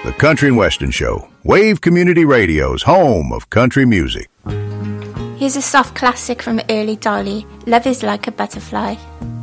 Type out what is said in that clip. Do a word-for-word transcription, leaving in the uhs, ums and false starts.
The Country and Western Show, Wave Community Radio's home of country music. Here's a soft classic from early Dolly, Love is Like a Butterfly.